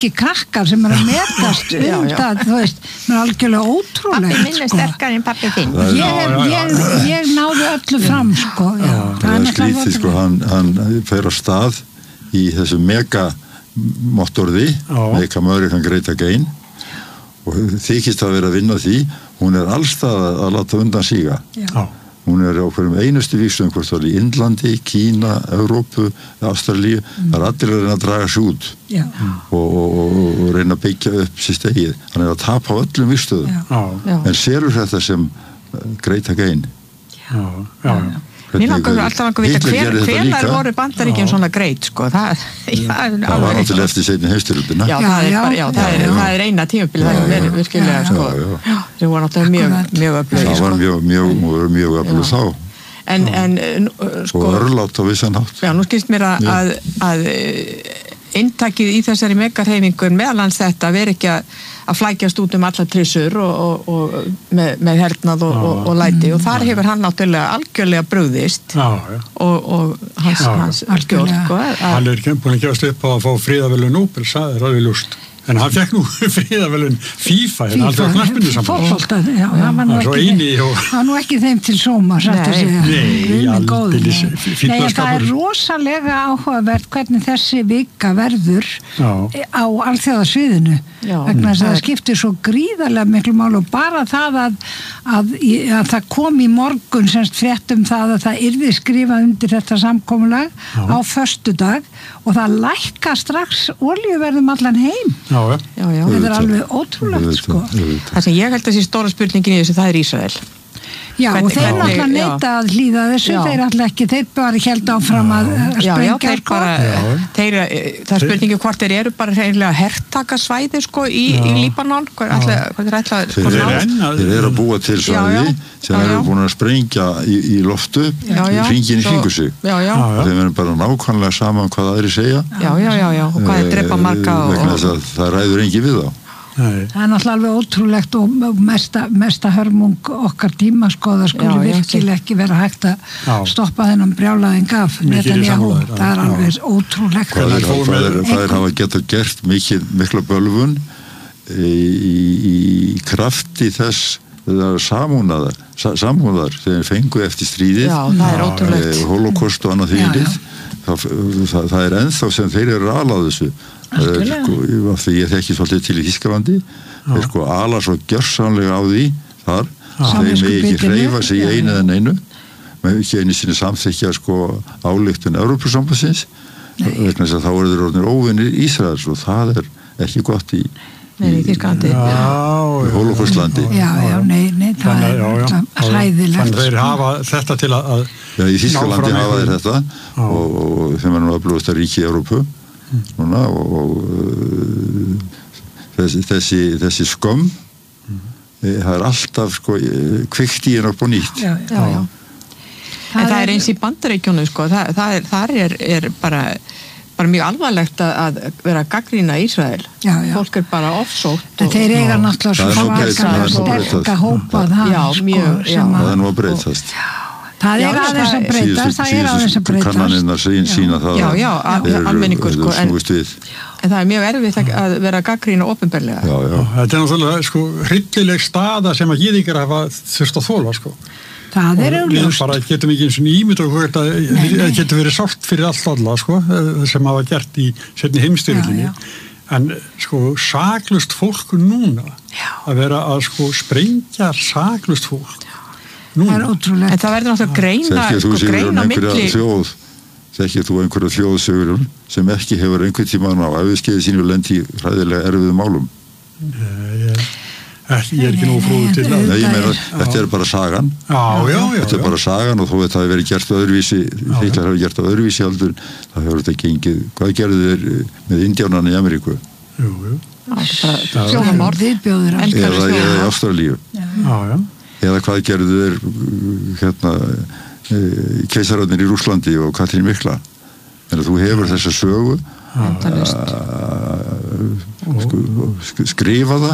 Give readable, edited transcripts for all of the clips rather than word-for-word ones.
margir krakkar sem að metast það, þú veist, það algjörlega ótrúlegt. Pappi minn sterkari en pappi þinn. Ég náði öllu fram, sko. Það er skrítið, sko, hann fer á stað í þessu megamottorði, Make America Great Again, og þykist að vera að vinna því, hún allstað að láta undan síga. Hún á hverjum einustu vígstöðum, hvort það í Indlandi, Kína, Evrópu, Ástralíu, það allir að reyna að draga sig út og reyna að byggja upp sér stegið. Hann að tapa á öllum vígstöðum. En sérur þetta sem Great Again. Mér langar alltaf að vita hvenær voru Bandaríkjum svona greit, sko. Það var náttúrulega eftir seinni heimsstyrjöldina. Já, það er eina tímabil, það verið virkilega, sko. Það voru náttúrulega mjög öflugir, sko. Það var mjög öflugir þá. Og örlátt á vissan hátt. Já, nú skilst mér að inntakið í þessari megahreyfingu meðal annars þetta veri ekki að flækjast út allar trissur og með hernað og læti og þar hefur hann náttúrulega algjörlega brugðist og hans skjól hann búin að gefast upp á að fá friðarverðlaun Nóbels, það alveg ljóst en hann fekk nú friðarverðlaun FIFA en alltaf knattspyrnusamband hann var nú ekki þeim til sóma það er rosalega áhugavert hvernig þessi vika verður á alþjóðasviðinu vegna þess að það skiptir svo gríðarlega miklu mál og bara það að það kom í morgun semst fréttum það að það yrði skrifað undir þetta samkomulag á föstudag og það lækka strax olíuverðum allan heim þetta alveg ótrúlegt sko það sem ég held að sé stóra spurningin í þessu það Ísrael Já, og þeir náttúrulega neita að hlýða þessu, þeir náttúrulega ekki, þeir bara held áfram að sprengja, sko. Það er spurningi hvort þeir eru bara reynilega hertakasvæði, sko, í Líbanon, Þeir eru að búa til svæði sem eru búin að sprengja í loftu, hringin í kringu sig. Þeir verður bara nákvæmlega saman hvað aðri segja. Já, og hvað er drepa marga vegna þess að það ræður engi við þá. Það er náttúrulega alveg ótrúlegt og mesta hörmung okkar tíma sko, það skulle virkilega ekki vera hægt að stoppa þennan brjálaðing af Netanyahu, það er alveg ótrúlegt Það hafa getað gert mikla bölvun í krafti þess samúðar þegar fengu eftir stríðið holocaust og annað það er ennþá sem þeir eru alað þessu því ég þekki svolítið til í Þýskalandi þeir sko ala svo gjörsamlega á því þar þeir með ekki hreyfa sig í einu eða neinu með ekki einu sinni samþykkja sko ályktun Evrópusambandsins vegna þess að þá eru þeir orðnir óvinir Ísraels og það er ekki gott í Þýskalandi Holocaustlandi nei, það er hræðilegt þannig þeir hafa þetta til að í Þýskalandi hafa þeir þetta og þeim er nú öflugasta ríki í Evrópu núna og þessi skömm það er alltaf sko kvikt í henn upp og nýtt en það er eins í Bandaríkjunum sko þar er bara mjög alvarlegt að vera að gagnrýna Ísrael fólk er bara ofsótt en þeir eiga náttúrulega svo sterka hópa það er nú að breytast Það er aðeins að breytast, kannanirnar sína það almenningur sko, en það er mjög erfitt að vera að gagnrýna opinberlega. Þetta er náttúrulega sko hryllileg staða sem að gyðingar hafa þurft að þola sko. Það er augljóst. Við bara getum ekki eins og ímynd og þetta getur verið sátt fyrir allt alla sko, sem hafa gert í seinni heimsstyrjöldinni. En sko saklaust fólk núna að vera að sko sprengja saklaust fólk. Það er ótrúlegt. En það verður náttúrulega greina milli. Þekkir þú einhverja þjóðsögurum sem ekki hefur einhvern tímann á æviskeiði sínu lendi í hræðilega erfiðum málum? Ég er ekki nógu fróður til það. Nei, ég meina, þetta er bara sagan. Þetta er bara sagan og þó að það hefur verið gert öðruvísi, Hitler hefur gert öðruvísi aldur, það hefur þetta gengið. Hvað gerðu þeir með Indíánana í Ameríku? Viðbjóður. Eða í Ástralíu. Eða hvað gerðu þeir keisararnir í Rússlandi og Katrín Mikla en þú hefur þessa sögu skrifa það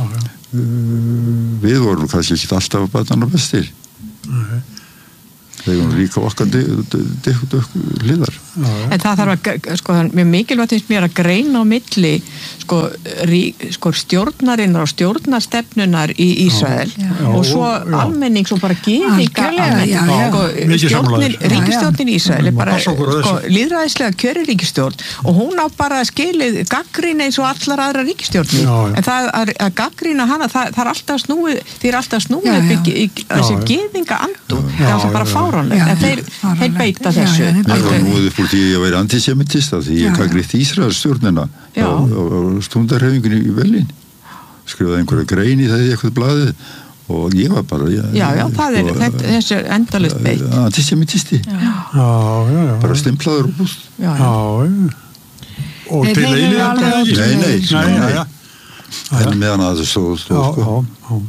við vorum kannski ekki alltaf að bæta bestir þegar hún líka okkar hliðar En það þarf að, sko, mjög mikilvægt finnst mér að greina á milli stjórnarinnar og stjórnarstefnunar í Ísrael og svo almenning, svo bara gyðinga ríkisstjórnin í Ísrael er bara lýðræðislega kjöri ríkisstjórn og hún á bara skilið gagnrýni eins og allar aðra ríkisstjórnir, en það að gagnrýna hana, það er alltaf snúið, því er alltaf snúið upp í þessi gyðinga andu, það er bara fáránlegt, en þeir beita þessu. Það var núið upp úr því að ég væri antisemitist af því ég gagnrýnt Ísraels stjórnina og stundarhefingunni í Berlín, skrifaði einhverja grein í það í eitthvað blaðið og ég var bara það er þessi endalaust beitt antisemitisti bara stimplaður og búst og til eilíðan nei en meðan að það stóð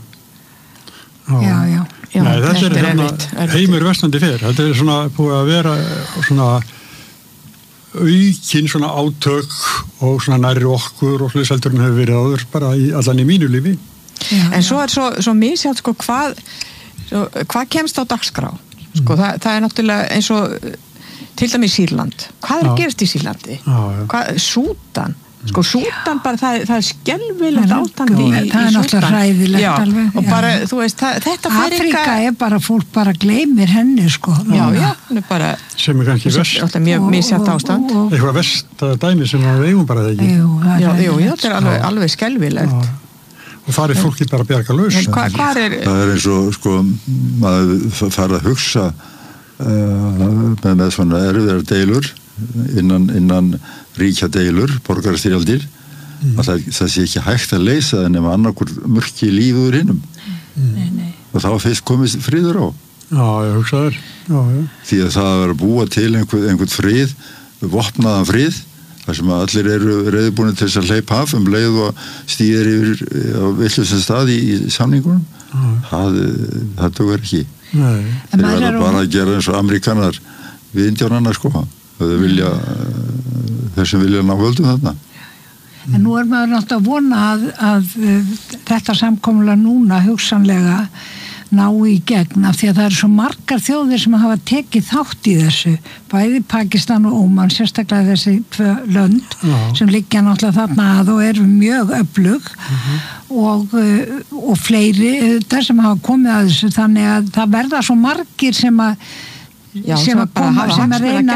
Nei, þetta er heimur vestandi fer, þetta er svona búið að vera svona aukin svona átök og svona nærri okkur og hluseldur hefur verið áður bara allan í mínu lífi. En svo er svo misjátt sko hvað kemst á dagskrá? Sko það er náttúrulega eins og til dæmis Sýrland. Hvað er að gerast í Sýrlandi? Súdan? Sko Súdan bara, það er skelfilegt ástand í Súdan. Það er náttúrulega hræðilegt alveg. Og bara, þú veist, þetta fer Afríka er bara, fólk bara gleymir henni, sko. Já, hún er bara sem er kannski verst. Mjög misjátt ástand. Eitthvað verst dæmi sem við eigum bara það ekki. Jú, þetta er alveg skelfilegt. Og það er fólki bara að bjarga laus. Það er eins og, sko, maður fara að hugsa með svona erfiðar deilur innan ríkja deilur, borgarastyrjaldir að það sé ekki hægt að leysa það nema annarkur mörki lífur hinnum og þá fyrst komist friður á ég hugsa þér því að það að vera að búa til einhvern frið, vopnaðan frið þar sem allir eru reiðbúnir til þess að hleypa af leið og stíðir yfir á villusum stað í samningunum það dugar ekki þeir verða bara að gera eins og Ameríkanar við Indjánana sko þeir sem vilja ná völdum þarna. En nú er maður náttúrulega að vona að þetta samkomulag núna hugsanlega ná í gegn af því að það eru svo margar þjóðir sem hafa tekið þátt í þessu, bæði Pakistan og Óman, sérstaklega þessi tvö lönd sem liggja náttúrulega þarna að og eru mjög öflug og fleiri þar sem hafa komið að þessu, þannig að það verða svo margir sem að reyna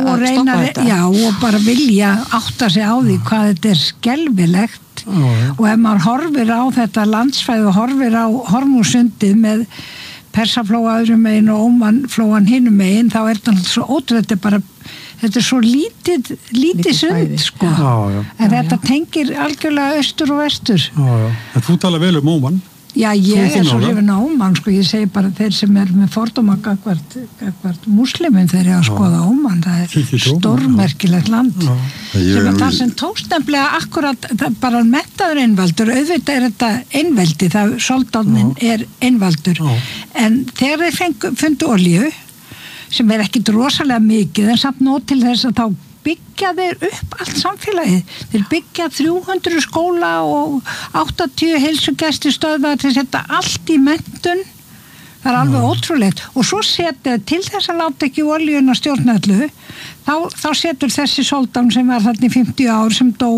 og bara vilja átta sig á því hvað þetta er skelfilegt og ef maður horfir á þetta landsvæði og horfir á Hormúsundið með Persaflóa öðrum megin og Ómanflóan hinum megin, þá er þetta svo ótrúlega þetta er svo lítið sund sko en þetta tengir algjörlega austur og vestur. En þú tala vel Óman. Já, ég er svo hrifin á Óman, sko, ég segi bara þeir sem er með fordóma gagvart múslimum þeir eru að skoða Óman, það er stórmerkilegt land sem að það sem tókst nefnilega akkurat, bara menntaður einvaldur, auðvitað er þetta einveldi, það soldáninn er einvaldur, en þegar þeir fundu olíu, sem er ekkit rosalega mikið, en samt nóg til þess að þá byggja þeir upp allt samfélagið. Þeir byggja 300 skóla og 80 heilsugæslustöðvar til að setja allt í menntun. Það er alveg ótrúlegt. Og svo setja til þess að láta ekki olíuna stjórnallu, þá setur þessi soldán sem var þarna í 50 ár sem dó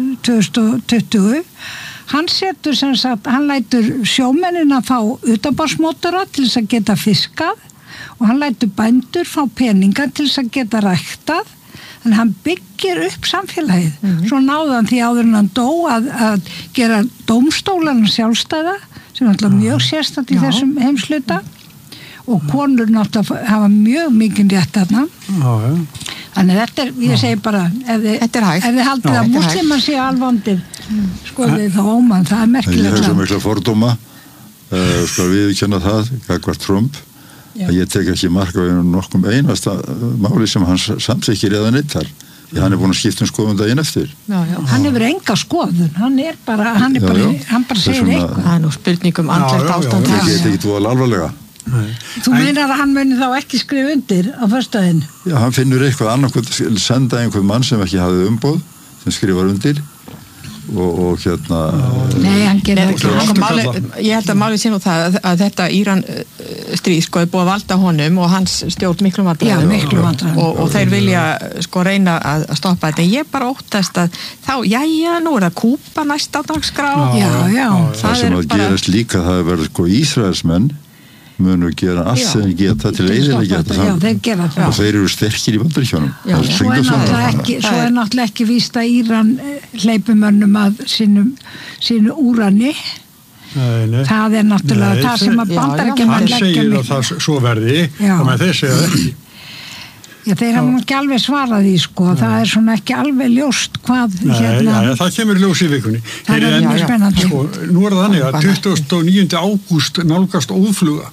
2020, hann setur sem sagt, hann lætur sjómennina fá utanborðsmótora til þess að geta fiskað og hann lætur bændur fá peninga til þess að geta ræktað. En hann byggir upp samfélagið. Svo náðan því áður en hann dó að gera dómstólarna sjálfstæða, sem er alltaf mjög sérstætt í þessum heimsluta og konur náttúrulega hafa mjög mikið rétt þarna. Þannig þetta er, ég segi bara, ef þið haldið að múslimar séu alvondir, skoðið þá Óman, það er merkilegt. Ég hef svo mikla fordóma, skal viðurkenna það, gagnvart Trump, að ég tek ekki mark á nokkum einasta máli sem hann samþykkir eða neittar. Hann er búin að skipta skoðun daginn eftir. Hann hefur enga skoðun, hann bara segir eitthvað. Það er nú spurningum andlegt ástand. Ég get ekki tvoðal alvarlega. Þú meinar að hann muni þá ekki skrifa undir á föstudaginn? Já, hann finnur eitthvað annarkvæmt, senda einhvern mann sem ekki hafði umboð, sem skrifar undir og Nei, hann gerir ekki. Ég held að málið sé nú það að þetta Íran stríð sko er búið að valda honum og hans stjórn miklu vandræðum og þeir vilja sko reyna að stoppa þetta en ég bara óttast að þá, nú það Kúba næst á dagskrá það sem að gerast líka það verður sko Ísraelsmenn munu gera allt sem þeir geta til eyðileggja þetta og þeir eru sterkir í Bandaríkjunum svo er náttúrulega ekki víst að Íran hleypumönnum að sínu úrani það er náttúrulega það sem að Bandaríkjamenn leggja hann segir að það svo verði og með þeir segja ekki þeir hafa ekki alveg svarað því sko það er svona ekki alveg ljóst hvað það kemur ljós í vikunni það er mjög spennandi sko, nú er það þannig að 29. ágúst nálgast óðfluga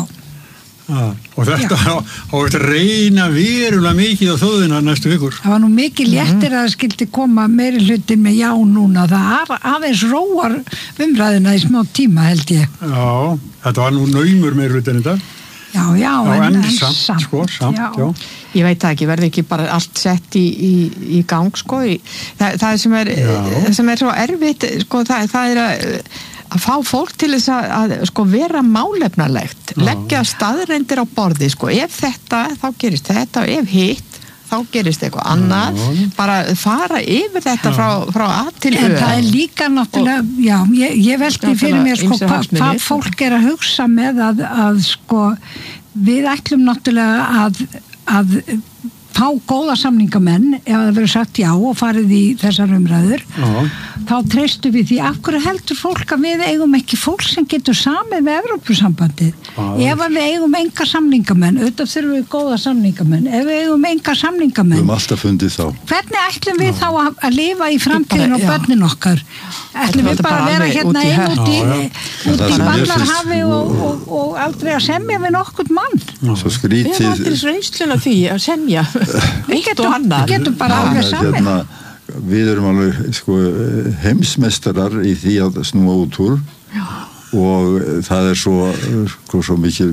og þetta á að reyna verulega mikið á þjóðina næstu vikur það var nú mikið léttir að það skildi koma meiri hlutin með núna það aðeins róar umræðina í smá tíma held ég þetta var nú naumur meiri hlutin þetta en samt sko, ég veit það ekki, verður ekki bara allt sett í gang sko það sem er svo erfitt sko, það er að fá fólk til þess að sko vera málefnalegt leggja staðreyndir á borði sko, ef þetta, þá gerist þetta og ef hitt, þá gerist eitthvað annað bara fara yfir þetta frá A til Ö en það er líka náttúrulega ég velti fyrir mér sko hvað fólk er að hugsa með að sko við ætlum náttúrulega að fá góða samningamenn ef það verður sagt já og farið í þessar umræður þá treystum við því af hverju heldur fólk að við eigum ekki fólk sem getur samið með Evrópusambandið ef við eigum enga samningamenn auðvitað þurfum við góða samningamenn ef við eigum enga samningamenn við höfum alltaf fundið þá hvernig ætlum við þá að lifa í framtíðin og börnin okkar ætlum við bara að vera hérna út í Ballarhafi og aldrei að semja við nokkurn mann svo skrítið við erum aldrei reynsluna því að semja eitt og annar getum bara alveg saman við erum alveg sko, heimsmeistarar í því að snúa út úr og það er svo mikil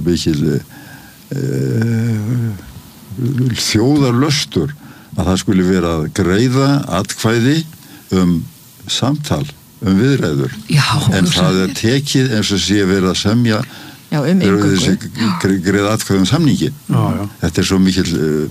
þjóðarlöstur að það skuli vera að greiða atkvæði samtal viðræður en það er tekið eins og sé verið að semja greiða atkvæði samningi þetta er svo mikil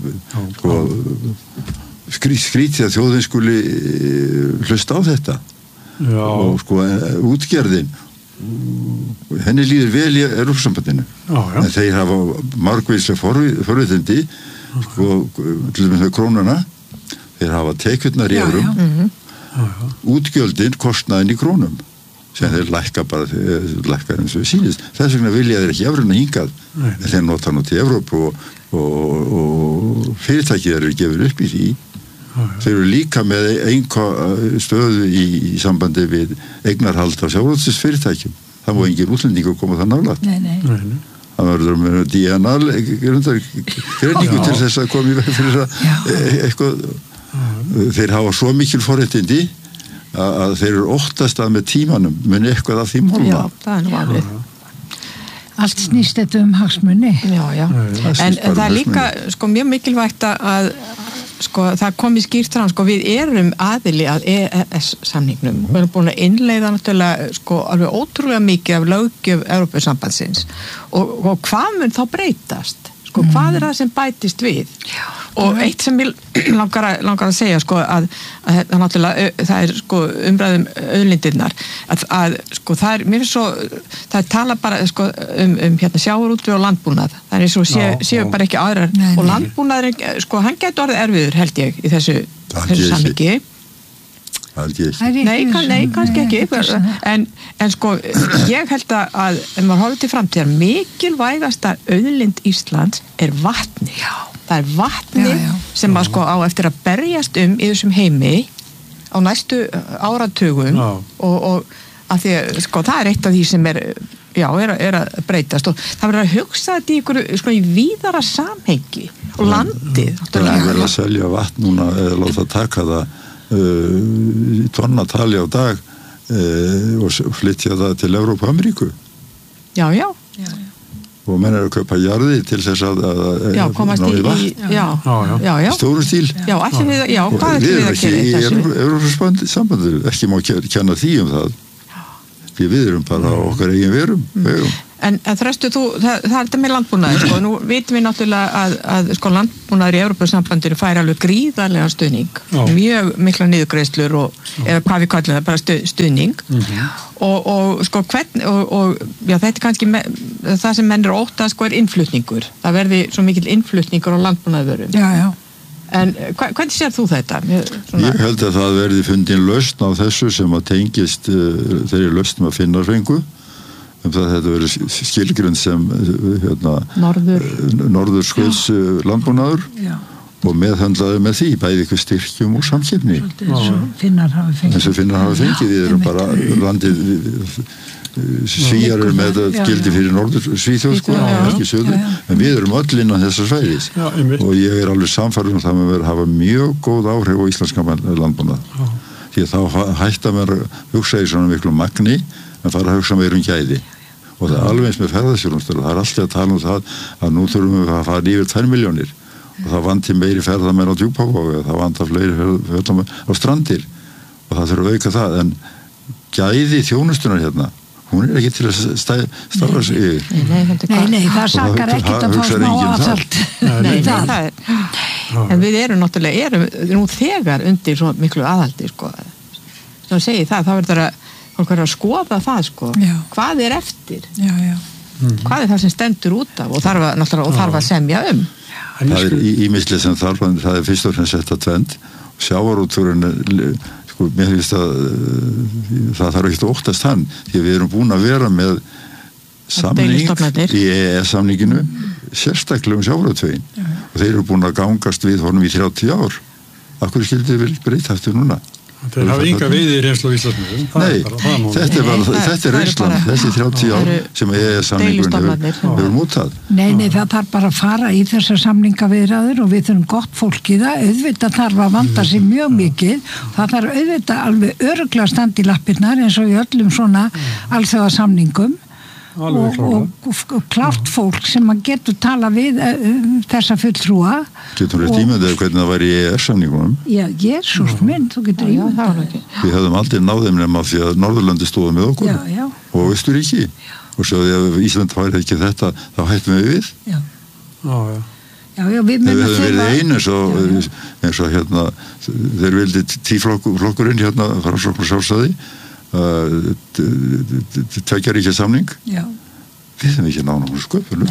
skrítið að þjóðin skuli hlusta á þetta og sko útgerðin henni líður vel í Evrópusambandinu en þeir hafa margvíslega forréttindi sko til dæmis með krónuna þeir hafa tekjurnar í evrum útgjöldin kostnaðin í krónum sem þeir lækka eins og sýnist þess vegna vilja þeir ekki evruna hingað en þeir nota nú til Evrópu og fyrirtækið eru gefur upp í því þeir eru líka með stöðu í sambandi við eignarhald af sjávarútvegsfyrirtækjum það má engin útlendingur koma það nálægt það verður með DNA greiningu til þess að koma í veg fyrir eitthvað þeir hafa svo mikil forréttindi að þeir eru óttast að með tímanum muni eitthvað af því málma það er nú alveg allt snýst þetta hagsmuni en það er líka sko mjög mikilvægt að sko það komið skýrt fram sko við erum aðili að EES-samningnum við erum búin að innleiða náttúrulega sko alveg ótrúlega mikið af löggjöf Evrópusambandsins og hvað mun þá breytast sko hvað er það sem bætist við og eitt sem ég langar að segja sko að náttúrulega það er sko umræðum auðlindirnar að sko það er mér svo það tala bara sko hérna sjávarútveg og landbúnað það er svo séu bara ekki aðrar og landbúnaður sko hann getur orðið erfiður held ég í þessu samhengi Nei, kannski ekki en sko ég held að ef maður horfir til framtíðar mikilvægasta auðlind Íslands er vatni það er vatni sem að sko á eftir að berjast í þessum heimi á næstu áratugum og að því að sko það er eitt af því sem er að breytast og það verður að hugsa þetta í ykkur sko í víðara samhengi og landið það verður að selja vatn núna eða láta taka það tonnatali á dag og flytja það til Evrópu og Ameríku og menn að kaupa jarði til þess að komast í stóru stíl hvað ætlum við að gera í þessu Evrópusambandið ekki má kenna því það því við erum bara okkar eigin verum En Þröstu, það er þetta með landbúnaður, sko, nú vitum við náttúrulega að sko landbúnaður í Evrópusambandinu fær alveg gríðarlega stuðning, mjög mikla niðurgreiðslur eða hvað við kallum það, bara stuðning og sko já, þetta er kannski það sem menn óttað, sko, er innflutningur. Það verði svo mikill innflutningur á landbúnaðarvörum. Já. En hvernig sér þú þetta? Ég held að það verði fundin lausn á þessu sem að tengist þeirri lausn að finna fengu. Það þetta verið skilgrund sem norðurskauts landbúnaður og meðhöndlaði með því, bæði ykkur styrkjum og samkeppni. Eins og Finnar hafa fengið. Við erum bara landið, Svíjar með gildi fyrir norður Svíþjóð, sko, ekki söður, en við erum öll innan þessar svæðis og ég er alveg samfærður það með að hafa mjög góð áhrif á íslenska landbúnað. Því að þá hætta mér að hugsa í svona miklu magni en fara að hugsa meir gæði og það er alveg eins með ferðaþjónustur það er alltaf að tala það að nú þurfum við að fara yfir 2 milljónir og það vanti meiri ferðamenn á Djúpavogi það vantar fleiri ferðamenn á Strandir og það þurfum að auka það en gæði þjónustunar hérna hún er ekki til að starra sig yfir Nei, það sakar ekkert að fá smá aðfald en við erum náttúrulega nú þegar undir svo miklu aðhaldi, sko sem að segja það verður að skoða það, sko, hvað er eftir hvað er það sem stendur út af og þarf að semja það er ímislið sem það er fyrst og fremst þetta tvend sjávarútvegurinn sko, mér finnst að það þarf ekkert að óttast hann því að við erum búin að vera með samning í EES-samninginu sérstaklega sjávarútveginn og þeir eru búin að gangast við honum í 30 ár af hverju skildi við breyta eftir núna Þeir hafa ynga veiðir reynslu á Íslandsmiðum. Nei, þetta er reynslan, þessi 30 ár sem EES-samningunni hefur mútað. Nei, það þarf bara að fara í þessar samningaviðræður og við þurfum gott fólk í það, auðvitað þarf að vanda sig mjög mikið, það þarf auðvitað alveg örugglega að standa í lappirnar eins og í öllum svona alþjóða samningum og klárt fólk sem að getur tala við þessa fulltrúa Getur rétt ímyndið hvernig það var í EES-samningunum Já, Jesús minn, þú getur ímyndið Við höfum aldrei náð þeim nema því að Norðurlandi stóðu með okkur og Austurríki og svo ef Ísland færi ekki þetta þá hættum við Já, við höfum verið einu eins og hérna þeir vildi tíflokkurinn hérna Framsókn og Sjálfstæði tvekja ríkja samning við höfum ekki nána hún sköpun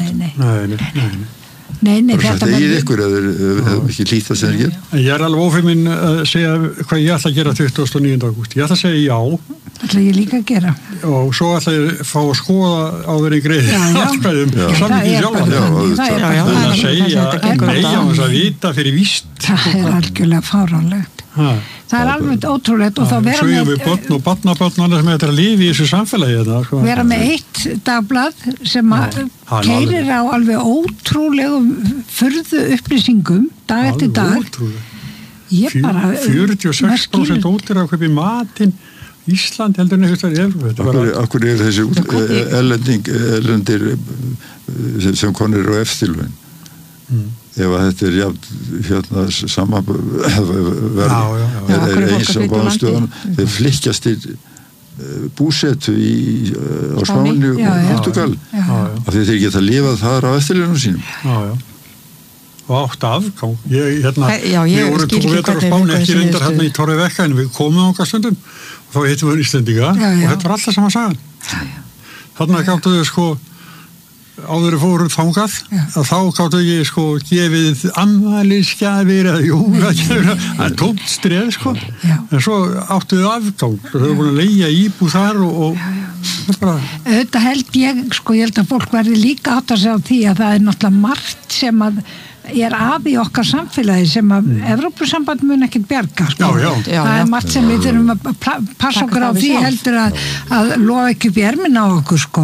Nei, þetta verður ykkur eða við höfum ekki lítið sem þeir gera Ég er alveg ófeiminn að segja hvað ég ætla að gera 29. ágúst ég ætla að segja já ætla ég líka að gera og svo ætla ég að fá að skoða áður í greið samlingin sjálf en að segja nei á þess að vita fyrir víst það er algjörlega fáránlegt það er alveg ótrúlegt og þá vera með við börn og barnabörn og annað sem þetta er að lifa í þessu samfélagi vera með eitt dagblað sem keyrir á alveg ótrúlegum furðu upplýsingum dag eftir dag ég bara 46% ótir að kaupa í matinn Ísland heldur en eitthvað í Evrópu Akkur er þessi erlendir sem konir á eftirlaun ef að þetta er hérna sama verð er eins á báðstöðan þeir flykkjast til búsetu á Spáni og Portugal af því þeir geta lifað þar á eftirlaunum sínum og átt afgang við vorum 2 vetur á Spáni ekki reyndar hérna í Torre Vecca en við komum okkar stundum og þá heitum við Íslendinga og þetta var alltaf sama sagan þarna gáttu við sko áður fóru þangað að þá gáttu ekki sko gefið afmælisgjafir eða jólagjafir það er tómt streð sko en svo áttu þau afgang þau eru búin að leigja íbúð þar og þetta held ég sko ég held að fólk verði líka átt að segja á því að það er náttúrulega margt sem að er að í okkar samfélagi sem að Evrópusamband mun ekkert bjarga sko. Það er margt sem við þurfum að passa okkur á því heldur að lofa ekki upp í ermina á okkur sko.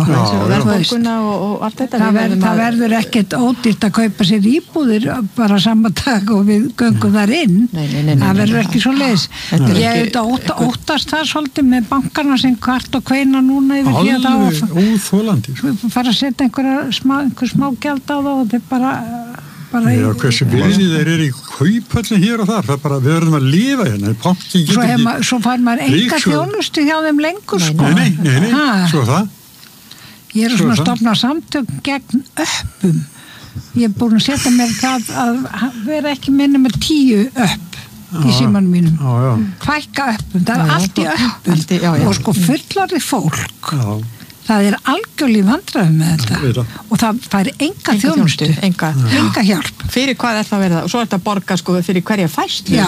Það verður ekkert ódýrt að kaupa sér íbúðir bara saman dag og við göngum þar inn það verður ekki svo leiðis ég óttast það svolítið með bankarna sem kvart og kveina núna yfir því að það óþólandi fara að setja einhver smá gjald á það og þeir bara hversu virði þeir eru í kaupöllin hér og þar, það er bara, við verðum að lifa hérna svo fær maður enga þjónustu hjá þeim lengur sko nei, svo það Ég svona að stofna samtök gegn öppum. Ég búin að setja mér það að vera ekki minna með 10 öpp í símanum mínum. Kvækka öppum, það allt í öppum og sko fullorðið fólk. Það algjörlega vandræðum með þetta og það fær enga þjónustu, enga hjálp. Fyrir hvað það verið það? Og svo þetta borga sko fyrir hverja fæslu.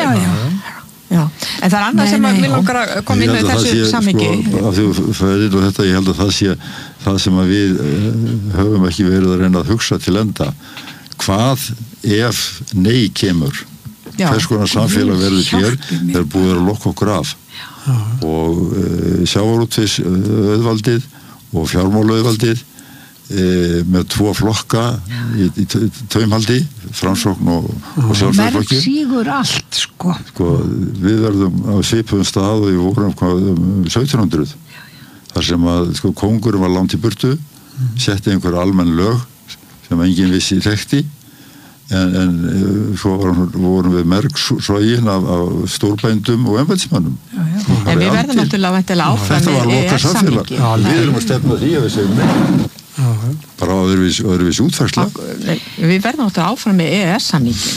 Já. En það annað sem við langar að koma inn í þessu samhengi. Af því fyrir og þetta, ég held að það sé það sem að við höfum ekki verið að reyna að hugsa til enda. Hvað ef nei kemur? Hvers konar samfélag verður hér þegar búið að lokka okkur af? Og sjávarútvegs auðvaldið og fjármálaauðvaldið með 2 flokka í taumhaldi, Framsókn og Sjálfstæðisflokki. Merk sígur allt, sko. Við verðum á svipuðum stað og við vorum 1700. Þar sem að kóngurinn var langt í burtu, setti einhver almenn lög sem enginn vissi þekkti, en svo vorum við mergsogin af stórbændum og embættismönnum. En við verðum náttúrulega áfram með EES-samningi. Við erum að stefna því að við segjum nei. Bara öðruvís útfærsla. Við verðum náttúrulega áfram með EES-samningin.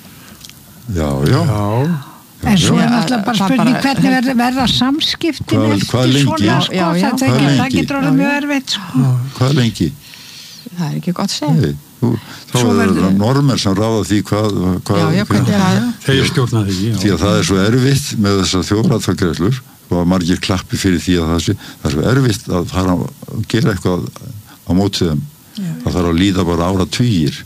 Já. En svo náttúrulega bara spurning hvernig verða samskiptin eftir svona, sko, það getur orðið mjög erfitt, sko. Hvað lengi? Það ekki gott að segja. Þá það normer sem ráða því hvað þeir stjórna því. Því að það svo erfitt með þessar þjóðaratkvæðagreiðslur og að margir klappi fyrir því að það er svo erfitt að fara að gera eitthvað á móti þeim. Það þarf að líða bara áratugir.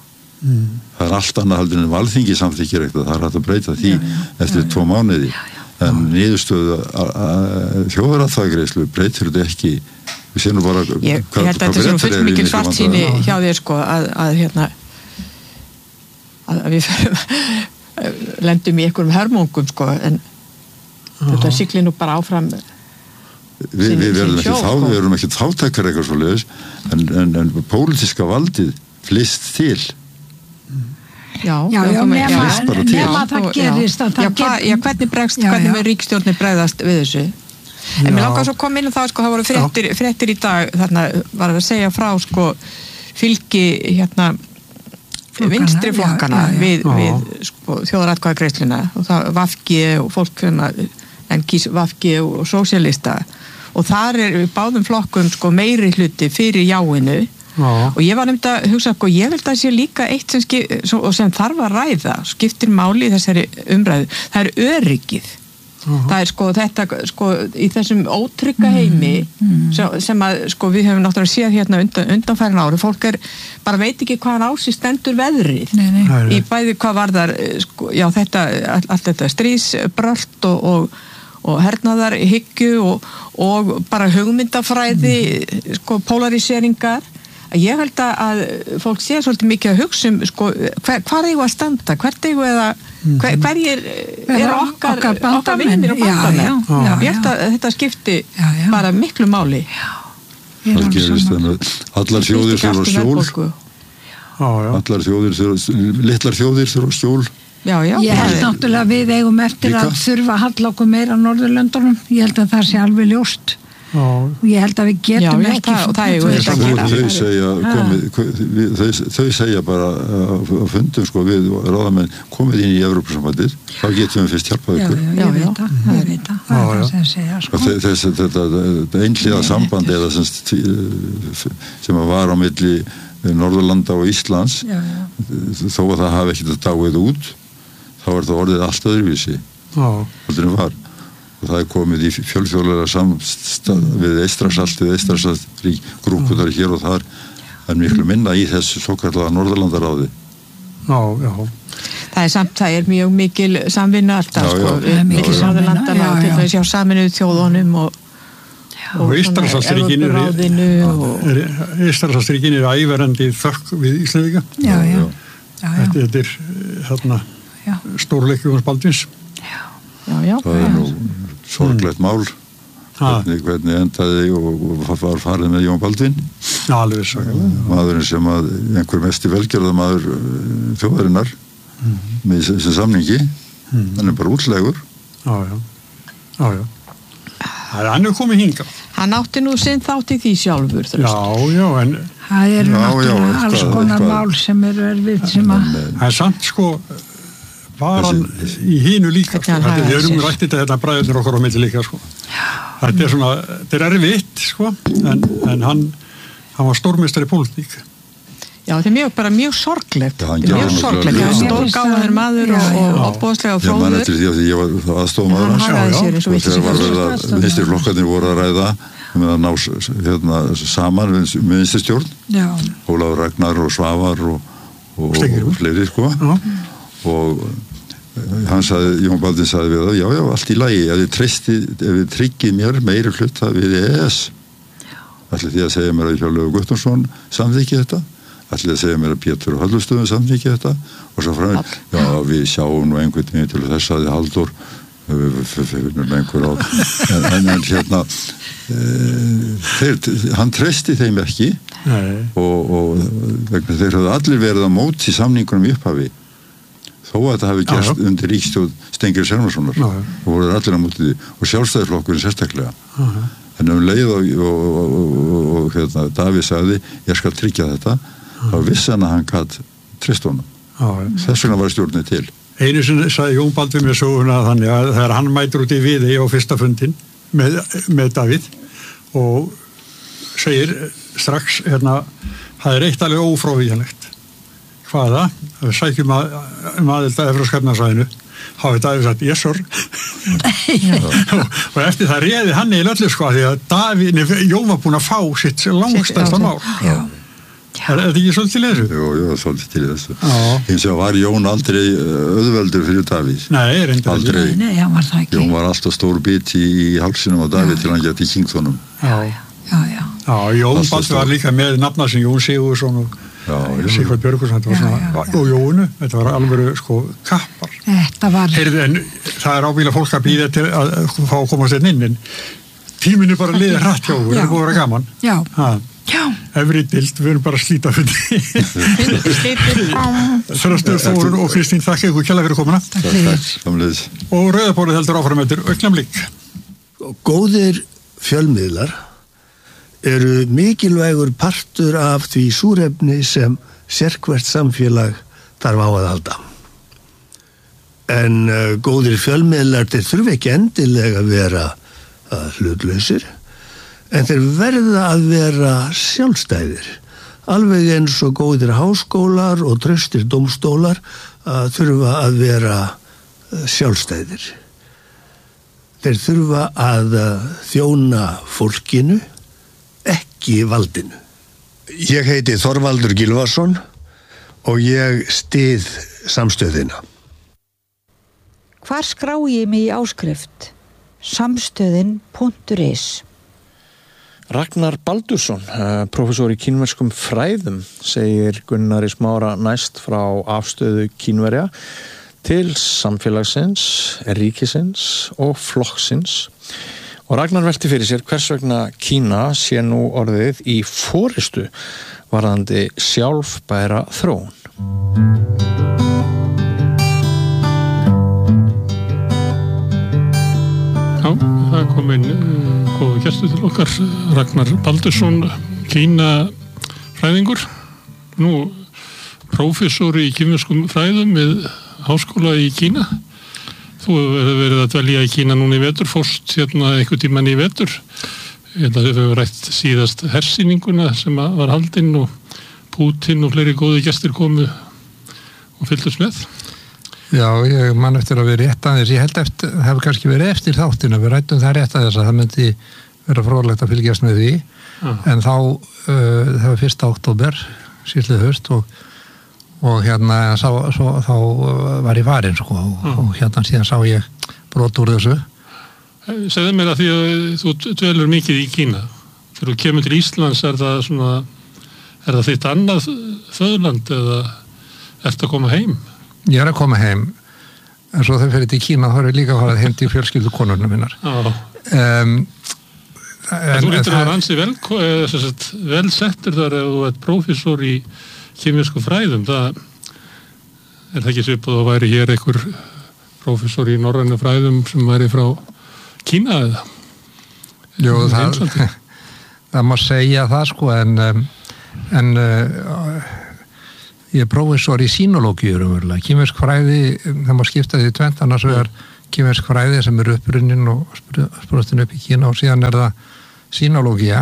Það allt annað heldur en Alþingi samþykkir eitthvað, það hægt að breyta því eftir 2 mánuði. En niðurstöðu þjóðaratkvæðagreiðslu breytir þetta ekki. Við séum bara ég held að þetta er fullt mikil svartsýni hjá þér sko að við lendum í einhverjum hörmungum sko en þetta siglir nú bara áfram við verðum ekki þáttakar eitthvað svo leiðis en pólitíska valdið flist til nema það gerist hvernig með ríkisstjórnir bregðast við þessu. En mér langar svo að koma inn og það voru fréttir í dag, þarna var að segja frá fylgi vinstri flokkana við þjóðaratkvæðagreiðsluna og það VG og fólk en kýs VG og sósíalista og þar við báðum flokkum meiri hluti fyrir jáinu og ég var nefnd að hugsa ég held að sé líka eitt sem þarf að ræða, skiptir máli í þessari umræðu, það öryggið. Það þetta í þessum ótrygga heimi sem að við höfum náttúrulega séð hérna undanfærin ári, fólk bara veit ekki hvaðan á sig stendur veðrið í bæði hvað varðar allt þetta stríðsbrölt og hernaðarhyggju og bara hugmyndafræði polariseringar. Ég held að fólk sé svolítið mikið að hugsa hvað eigum að standa, hvert eigum hverjir okkar vinnir og bandamenn. Ég held að þetta skipti bara miklu máli. Það gerist allar þjóðir þurfa skjól, litlar þjóðir þurfa skjól. Ég held náttúrulega við eigum eftir að þurfa að halla okkur meira á Norðurlöndunum. Ég held að það sé alveg ljóst. Og ég held að við getum þau segja bara á fundum við ráðamenn komið inn í Evrópusambandið þá getum við fyrst hjálpað ykkur ég veit það það er það sem segja þetta einhliða samband eða sem að var á milli Norðurlanda og Íslands þó að það hafi ekkert að dáið út þá er það orðið allt öðruvísi heldur en var og það komið í fjölþjóðlega samstað við Eystrasaltið grúpunar hér og þar er miklu minna í þessu svokallaða Norðurlandaráði. Það er mjög mikil samvinna alltaf mikil Norðurlandana og til þess að Sameinuðu þjóðunum og Eystrasaltsríkin ævarandi þökk við Íslendinga. Þetta er stórleikur Baldvins. Það er nú sorglegt mál hvernig endaði og var farið með Jón Baldvin maðurinn sem að einhver mesti velgjörðamaður þjóðarinnar með þessi samningi hann er bara útlegur hann er komið hingað Hann átti nú sinn þátt í því sjálfur. Já, en það eru náttúrulega alls konar mál sem eru erfitt sem að en samt sko var hann í hínu líka sko. Við erum rættið þetta bræðunir okkur á milli líka sko. Þetta svona, þetta erfitt sko, en hann var stórmeistari í pólitík. Já, þetta er mjög sorglegt. Mjög sorglegt. Stórgáður maður og opbóðslega fróður. Ég man eftir því að ég var aðstofmaður hans og þegar var verið að vinstri flokkarnir voru að ræða með að ná saman með vinstri stjórn. Ólafur Ragnar og Svavar og fleiri sko. Og Jón Baldvin sagði við það, já, allt í lagi, ef þið tryggið mér meiri hluta við EES. Ætli því að segja mér að Hjörleifur Guttormsson samþykki þetta. Ætli að segja mér að Pétur og Halldórstöðum samþykki þetta og svo fram já, við sjáum nú einhvern veginn til þess að Halldór finnum einhver á en hann treysti þeim ekki og vegna þeir hafði allir verið á móti samningunum í upphafi þó að þetta hafi gerst undir ríkisstjórn Steingríms Hermannssonar og voru allir á móti því og Sjálfstæðisflokkurinn sérstaklega en leið og Davíð sagði ég skal tryggja þetta þá vissi hann að hann gat treyst honum. Þess vegna var stjórnið til. Einu sem sagði Jón Baldvin með söguna þannig að þegar hann mætur út í Viðey á fyrsta fundin með Davíð og segir strax það eitt alveg ófrávíkjanlegt. Hvaða? Við sækjum aðild að Evrópska-efnahagssvæðinu hafði Davíð sagt, yes sir. og eftir það réði hann í öllu sko því að Jón var búinn að fá sitt langstærsta mál. Er þetta ekki svolítið til þessu? Jú, svolítið til þessu. Hins vegar var Jón aldrei auðveldur fyrir Davíð. Nei, reyndar aldrei. Nei, hann var það ekki. Jón var alltaf stór bit í hálsinum á Davíð til hann geti kynkt honum. Já, Jón Baldvin var líka með nafna sem Jón Sigurðsson og Sigvald Björgvinsson, þetta var svona, og Jónu, þetta var alveg sko kappar. Þetta var... Heyrðu, en það er ábyggilega fólk að bíða til að fá að komast inn, en tíminu bara liðið hratt hjá, það er búið að vera gaman. Já. Efri dild, við erum bara að slíta fundi. Þröstur Þórun og Kristín, þakka ykkur kjalla fyrir komuna. Takk. Og Rauðabórið heldur áfram eftir augnablik. Góðir fjölmiðlar eru mikilvægur partur af því súrefni sem sérhvert samfélag þarf á að halda. En góðir fjölmiðlar þeir þurfa ekki endilega að vera hlutlausir, en þeir verða að vera sjálfstæðir, alveg eins og góðir háskólar og traustir dómstólar þurfa að vera sjálfstæðir. Þeir þurfa að þjóna fólkinu, ekki valdinu. Ég heiti Þorvaldur Gylfason og ég styð samstöðina. Hvar skrái ég mig í áskrift? Samstöðin.is. Ragnar Baldursson, prófessor í kínverskum fræðum, segir Gunnari Smára næst frá afstöðu Kínverja til samfélagsins, ríkisins og flokksins. Og Ragnar velti fyrir sér hvers vegna Kína sé nú orðið í forystu varðandi sjálfbæra þróun. Já, það kom inn góðu gestur til okkar, Ragnar Baldursson, Kínafræðingur, nú prófessor í kínverskum fræðum við háskóla í Kína. Þú hefur verið að dvelja í Kína núna í vetur, fórst einhvern tímann í vetur. Þau hefur rætt síðast hersýninguna sem var haldinn og Pútín og fleiri góðu gestir komu og fylgdust með. Já, ég man eftir að við rétt aðeins, ég held eftir, það hefur kannski verið eftir þáttina, við rættum það rétt aðeins að það myndi vera fróðlegt að fylgjast með því, en þá, það var 1. október, síðlið haust og þá var ég farin sko og síðan sá ég brot úr þessu. Segðu mér að því að þú dvelur mikið í Kína, þegar þú kemur til Íslands er það þitt annað föðurland eða ertu að koma heim? Ég er að koma heim, en svo þegar fyrir til Kína þá er ég líka að fara heim til fjölskyldu konurnar minnar. Þú lítur að vera ansi vel settur þar ef þú ert prófessor í kínverskum fræðum. Það er ekki svipað að væri hér einhver prófessor í norrænu fræðum sem væri frá Kína eða? Jú, það má segja það sko, en ég er prófessor í sínológíu umverulega, kínversk fræði, það má skipta því tvennt, annars vegar kínversk fræði sem er upprunnin og sprostin upp í Kína og síðan er það sínológía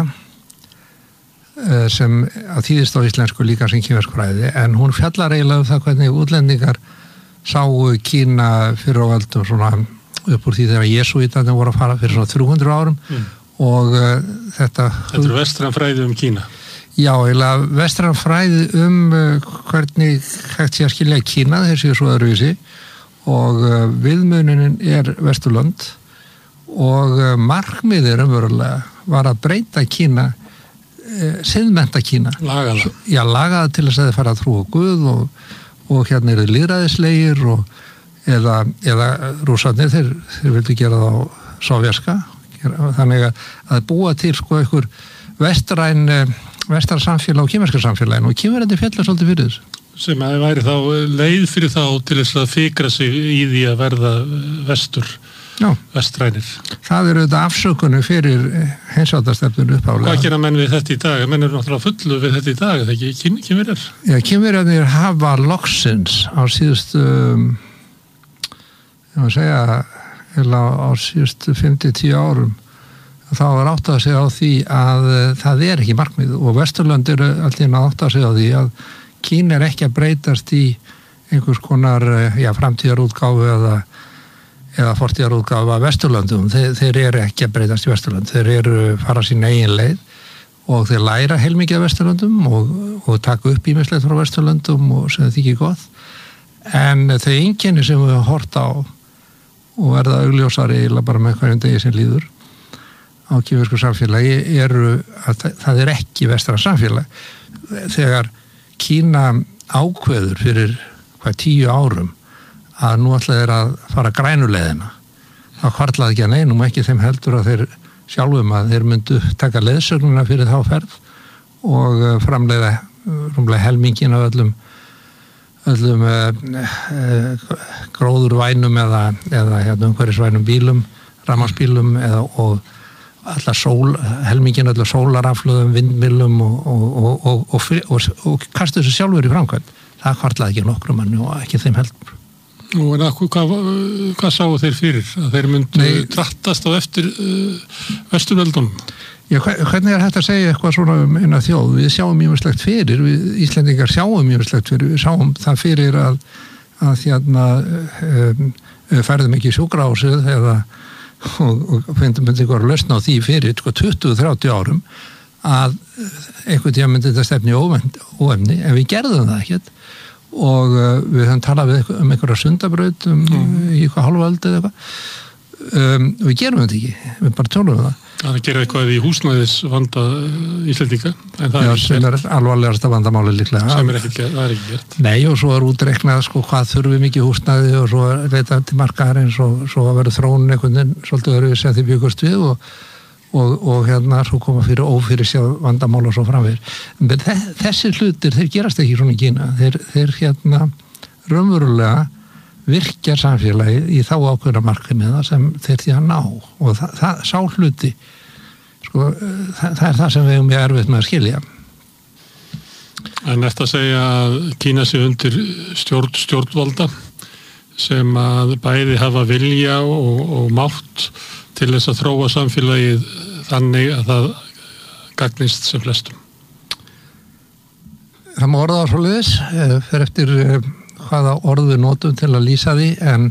sem að þýðist á íslensku líka sem kínversk fræði, en hún fjallar eiginlega það hvernig útlendingar sáu Kína fyrir á öldum svona upp úr því þegar jesúítarnir voru að fara fyrir svona 300 árum og þetta er vestræn fræði Kína. Já, eiginlega vestræn fræði hvernig hægt sé að skilja Kína, þessi er svo öðruvísi og viðmununin er Vesturlönd og markmiðið umverulega var að breyta Kína, siðmennta Kína. Lagaða. Já, lagaða til þess að þið fara að trúa Guð og hérna eru lýðræðislegir eða rússarnir, þeir vildu gera það á sovjerska, þannig að búa til sko einhver vestræn samfélag og kínverska samfélagin og kínverjandi fjallar svolítið fyrir þessu. Sem að væri þá leið fyrir þá til þess að fikra sig í því að verða vestrænir. Það eru þetta afsökunni fyrir heimsvaldastefnun uppálega. Hvað gera menn við þetta í dag? Menn eru náttúrulega fullu við þetta í dag, eða ekki kínverjar? Já, kínverjarnir hafa loksins á síðustu ég má segja á síðustu 5-10 árum þá er átt að segja á því að það er ekki markmið og Vesturlönd eru allir átt að segja á því að Kína er ekki að breytast í einhvers konar framtíðarútgáfu eða fortíðarútgáfu af Vesturlöndum. Þeir eru ekki að breytast í Vesturlönd. Þeir eru fara sín eigin leið og þeir læra heilmikið af Vesturlöndum og taka upp ýmislegt frá Vesturlöndum og sem það þykir gott. En þau einkenni sem við höfum hort á og verða augljósari eiginlega bara með hverjum degi sem líður á kínversku samfélagi eru að það er ekki vestrænt samfélag. Þegar Kína ákveður fyrir 10 árum að nú ætla þeir að fara grænuleiðina þá hvartlaði ekki að neinum ekki þeim heldur að þeir sjálfum að þeir myndu taka leiðsögnuna fyrir þá ferð og framleiða rúmlega helmingin af öllum gróðurvænum eða umhverfisvænum bílum, rafmagnsbílum og helmingin allar sólaraflöðum, vindmyllum og kastu þessu sjálfur í framkvæmd. Það hvartlaði ekki nokkrum manni og ekki þeim heldur. Nú, en hvað sáu þeir fyrir? Að þeir myndu drattast á eftir Vesturveldunum? Já, hvernig er þetta að segja eitthvað svona eina þjóð? Við sjáum mjög fyrir, við Íslendingar sjáum mjög fyrir, við sjáum það fyrir að ferðum ekki í sjúkrahúsið og finnum ykkur að lausna á því fyrir 20-30 árum að einhvern tíma myndi þetta stefni óefni, en við gerðum það ekkert og við höfum talað einhverja sundabraut í eitthvað hálföld eða eitthvað við gerum þetta ekki, við bara tölum það. Það gerir eitthvað í húsnæðisvanda Íslendinga, en það sem er alvarlegasta vandamáli líklega. Sem er ekki gert. Nei, og svo er útreiknað hvað þurfum mikið húsnæði og svo er leitað til markaðarins og svo að vera þróun einhvern veginn svolítið verið sem þið byggust við og hérna svo koma fyrir ófyrirsjáð vandamál og svo framvegir. Þessi hlutir, þeir gerast ekki svona í Kína. Þeir hérna raunverulega virkja samfélagi í þá ákveðna markmiða sem þeir því að ná og það sá hluti sko, það er það sem við erum mjög erfitt með að skilja. En eftir að segja að Kína sé undir stjórnvalda sem að bæði hafa vilja og mátt til þess að þróa samfélagið þannig að það gagnist sem flestum. Það má orða á svoleiðis fyrir eftir hvaða orð við notum til að lýsa því en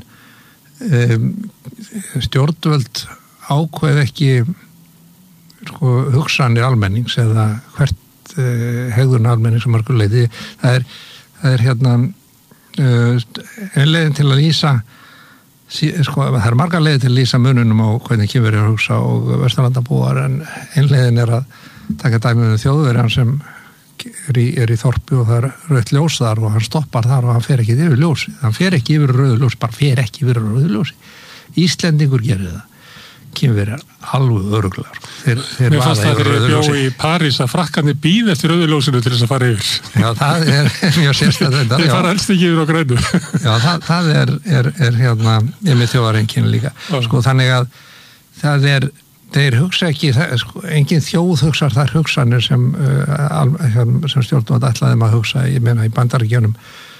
stjórnvöld ákveð ekki sko, hugsanir almennings eða hvert hegðun almennings sem margur leiti. Það er hérna einlegin til að lýsa sko, það er margar leiðir til að lýsa mununum á hvernig kynverjar er að hugsa og vesturlandabúar en einlegin er að taka dæmi þjóðverjan sem er í þorpi og það er rautt ljós þar og hann stoppar þar og hann fer ekki yfir ljósi. Hann fer ekki yfir rauðu ljósi, bara fer ekki yfir rauðu ljósi. Íslendingur gerir það. Kínverjar alveg öruglegar. Mér fannst það þegar ég bjó í París að frakkarnir bíð eftir rauðu ljósinu til þess að fara yfir. Já, það er mjög sérstætt þetta. Þeir fara helst ekki yfir á grænu. Já, það er hérna, ég með þjóðarenginu líka. Sko, þannig að það er þeir hugsa ekki, engin þjóð hugsar þar hugsanir sem stjórnvald ætlaði maður að hugsa, ég meina í Bandaríkjunum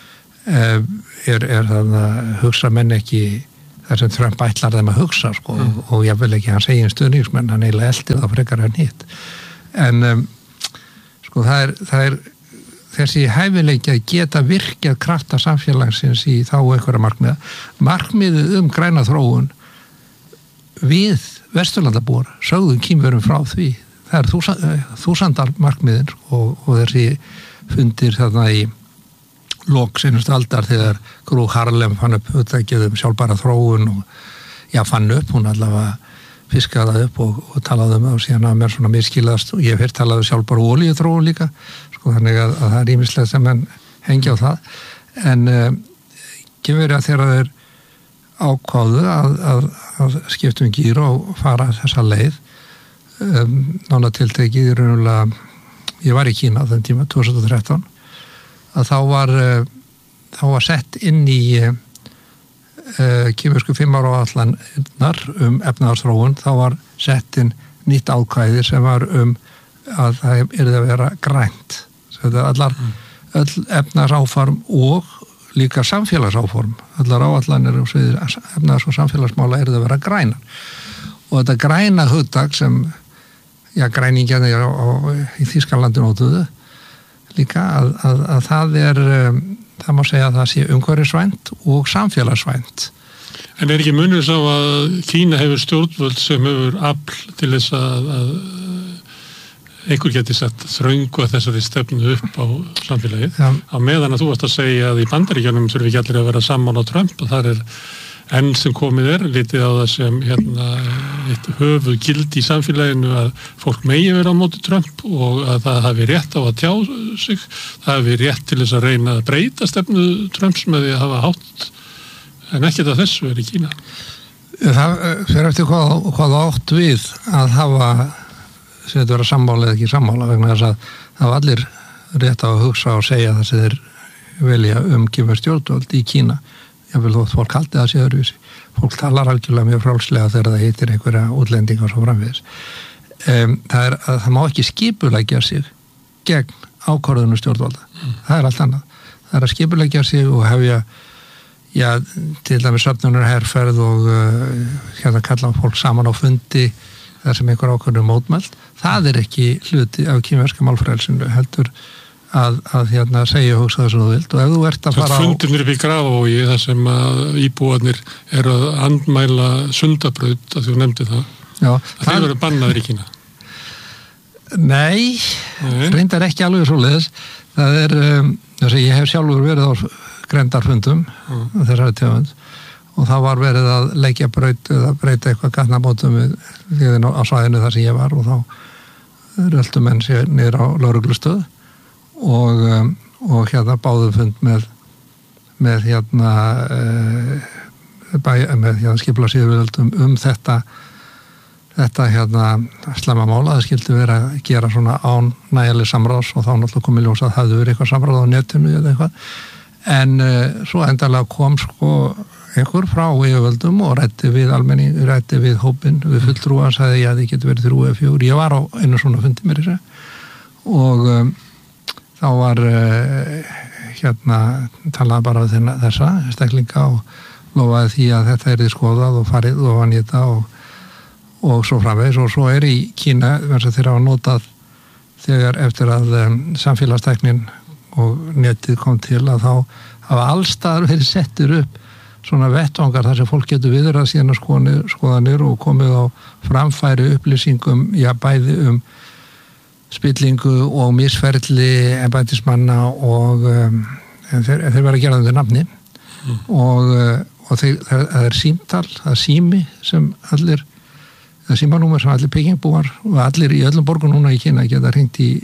þannig að hugsa menn ekki þar sem Trump ætlar þeim að hugsa sko, og ég vil ekki hans eigin stuðningsmenn, hann eiginlega eldir það frekar en hitt. En sko það er þessi hæfileiki að geta virkjað krafta samfélagsins í þá einhverja markmiða. Markmiðið græna þróun við Vesturlandabúar sögðum Kínverjum frá því. Það er þúsandar markmiðin og þessi fundir þarna í lok seinustu aldar þegar Gro Harlem fann upp hugtakið sjálfbæra þróun og fann upp, hún allavega fiskaði það upp og talaði það og síðan að mér svona miskilaðast og ég hef hér talaði sjálfbæra olíuþróun líka, sko þannig að það er ýmislegt sem menn hengja á það, en Kínverjar þegar þeir ákváðu að skiptum gír og fara þessa leið, nána tiltekið í raunulega, ég var í Kína þenn tíma, 2013, að þá var sett inn í kínversku 5 ára áætlanirnar efnahagsþróun, þá var sett inn nýtt ákvæði sem var að það yrði að vera grænt. Öll efnahagsáform og líka samfélagsáform, allar áætlanir og sviðir efnahags- og samfélagsmála yrði að vera grænar. Og þetta græna hugtak sem græningjarnir í Þýskalandi nótuðu líka að það það má segja að það sé umhverfisvænt og samfélagsvænt. En er ekki munur sá að Kína hefur stjórnvöld sem hefur afl til þess að einhver geti sett þröngu að þessari stefnu upp á samfélagið, á meðan að þú varst að segja að í Bandaríkjunum þurfi ekki allir að vera sammála á Trump og þar enn sem komið litið á það sem eitt höfuð gildi í samfélaginu að fólk megi vera á móti Trump og að það hafi rétt á að tjá sig, það hafi rétt til þess að reyna að breyta stefnu Trumps með því að hafa hátt, en ekkert að þessu í Kína. Það fyrir eftir hvað átt við að hafa sem þetta vera sammála eða ekki sammála, vegna þess að það var allir rétt á að hugsa og segja það sem þeir velja kínversk stjórnvöld í Kína. Ég vil þótt fólk haldi það sé öðruvísi. Fólk talar algjörlega mjög frálslega þegar það heitir einhverja útlendingar svo framvegis. Það má ekki skipuleggja sig gegn ákvörðunum stjórnvalda. Það er allt annað. Það er að skipuleggja sig og hefja til dæmis söfnunarherferð og kalla fólk saman á fundi þar sem einhver ákvörðun mótmælt. Það er ekki hluti af kínverska málfrelsinu, heldur að segja og hugsa það sem þú vilt, og ef þú ert að fara á... Fundirnir upp í Grafavogi þar sem íbúarnir eru að andmæla Sundabraut, að þú nefndi það. Já. Það eru bannaðir í Kína. Nei, reyndar ekki alveg svoleiðis. Það er, ég hef sjálfur verið á grendarfundum þessari tegund og það var verið að leggja braut eða breyta eitthvað gatnamótum við á svæðinu þar sem ég var og þá röltu menn sér niður á lögreglustöð og báðu fund með skipulagsyfirvöldum þetta slemma mála. Það skildi vera að gera svona án nægileg samráðs og þá náttúrulega kom í ljós að það hefði verið eitthvað samráð á netinu eða eitthvað, en svo endalega kom einhver frá yfirvöldum og ræddi við almenning, ræddi við hópinn, við fulltrúa, sagði að þið getur verið 3 eða 4. Ég var á einu svona fundi mér í sig og þá var talaði bara við þessa steklinga og lofaði því að þetta yrði skoðað og farið og vann í þetta og svo framvegis. Og svo í Kína þeir hafa notað þegar eftir að samfélagsteknin og netið kom til að þá hafa allstaðar verið settir upp svona vettvangar þar sem fólk getur viðrað síðan skoðanir og komið á framfæri upplýsingum, bæði spillingu og misferli embættismanna og þeir verða að gera þetta nafni og það er símtal, það er sími sem allir, það er símanúmer sem allir pekingbúar og allir í öllum borgum núna í Kína geta hringt í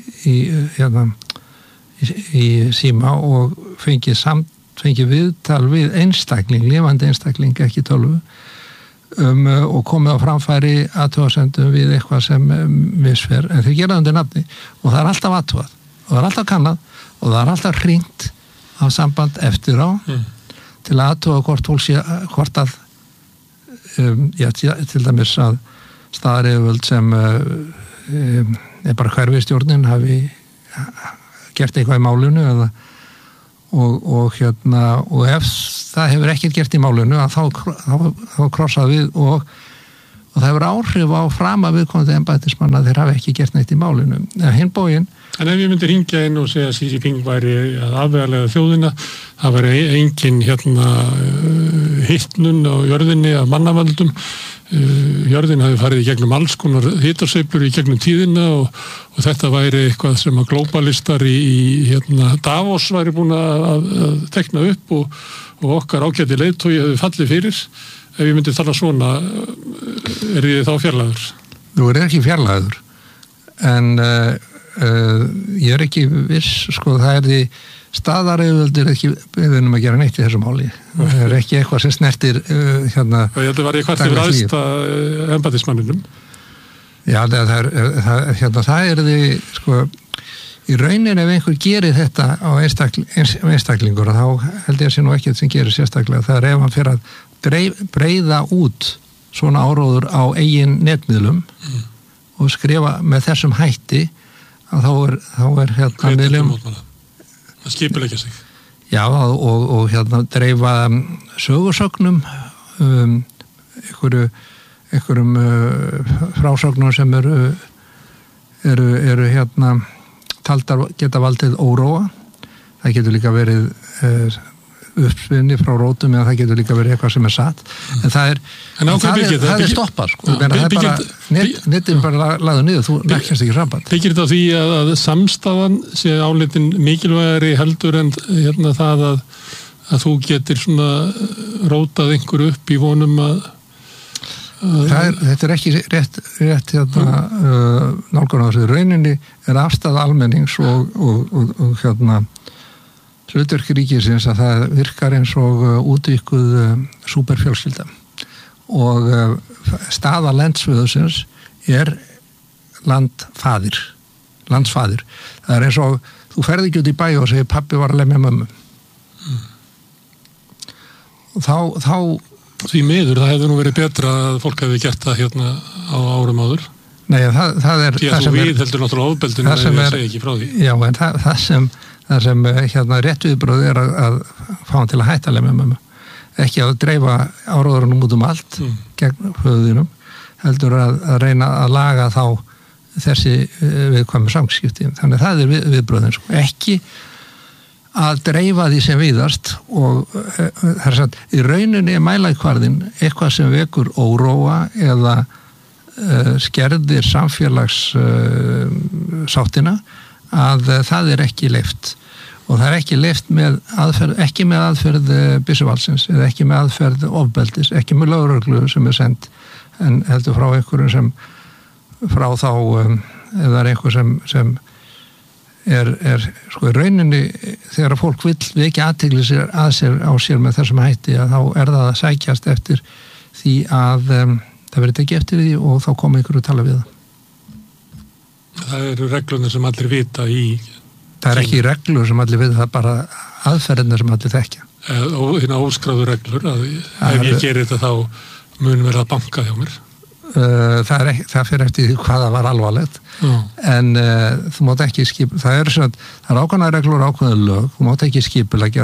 síma og fengið viðtal við einstakling, lifandi einstakling, ekki tölvu, og komið á framfæri athugasendum við eitthvað sem misfer, en þeir gera undir nafni og það er alltaf athugað og það er alltaf kannað og það er alltaf hringt á samband eftir á til að athuga hvort að til dæmis að staðaryfirvöld sem er bara hverfistjórnin hafi gert eitthvað í málinu og ef það hefur ekkert gert í málinu að þá krossað við og það hefur áhrif á frama viðkomandi embættismanna þeir hafa ekki gert neitt í málinu. Hinn bóginn. En ef ég myndi hringja inn og segja að Xi Jinping væri að afvegalega þjóðina, það væri engin hittnun á jörðinni af mannavöldum, jörðin hafi farið í gegnum alls konar hitarsveiflur í gegnum tíðina og þetta væri eitthvað sem að globalistar í Davos væri búin að tekna upp og okkar ágæti leiðtogi hefði fallið fyrir. Ef ég myndi tala svona, er ég þá fjarlægur? Þú er ekki fjarlægur, en ég er ekki viss, sko, það er því staðaryfirvöld ekki beðin að gera neitt í þessu máli. Það er ekki eitthvað sem snertir Ég held að var ég hvart yfir aðsta embættismanninum. Já, það er því, sko, í raunin ef einhver gerir þetta á einstaklingur þá held ég að sé nú ekkert sem gerir sérstaklega. Það er ef hann fyrir að breiða út svona áróður á eigin netmiðlum og skrifa með þessum hætti að þá er miðlum að skipuleggja sig. Já, og dreifa sögursögnum einhverjum frásögnum sem eru taldar geta valdið óróa. Það getur líka verið uppsvinni frá rótum eða það getur líka verið eitthvað sem er satt en það er stoppað sko. Það er bara nettin bara lagður niður, þú nekkjast ekki samband. Byggir þetta á því að samstafan sé álitin mikilvægari heldur en það að þú getur svona rótað einhverju upp í vonum að þetta er ekki rétt nálgun á þessu rauninni er afstæða almennings og hlutverki ríkisins að það virkar eins og útvíkuð súperfjölskylda og staða landsföðusins er landsfaðir. Það er eins og þú ferði ekki út í bæ og segir pabbi var að lemja mömmu. Þá því miður, það hefði nú verið betra að fólk hefði gert það hérna á árum áður. Nei, það er því að þú við heldur náttúrulega ofbeldinu að ég segi ekki frá því. Já, en það sem rétt viðbröð er að fá hann til að hætta lemja mömmu. Ekki að dreifa áróðurinn út allt gegn höfðinum, heldur að reyna að laga þá þessi viðkvæmu samskipti. Þannig það er viðbröðin. Ekki að dreifa því sem víðast og í rauninni er mælaikvarðin eitthvað sem vekur óróa eða skerðir samfélags sáttina að það er ekki leyft og það er ekki leyft með aðferð, ekki með aðferð byssuvaldsins eða ekki með aðferð ofbeldis, ekki með lögreglu sem er send en heldur frá einhverjum sem frá þá eða einhver sem er sko í rauninni þegar að fólk vill vekja athygli sér á sér með þessum hætti að þá er það að sækjast eftir því að það verður ekki eftir því og þá koma einhverju að tala við það. Það eru reglurnar sem allir vita í það er ekki reglur sem allir vita, það er bara aðferðirnar sem allir þekkja. Hérna óskráðu reglur að ef ég gerir þetta þá mun verða að banka hjá mér. Það fyrir eftir því hvað það var alvarlegt en þú mátt ekki það er ákveðna reglur ákveðna lög, þú mátt ekki skipuleggja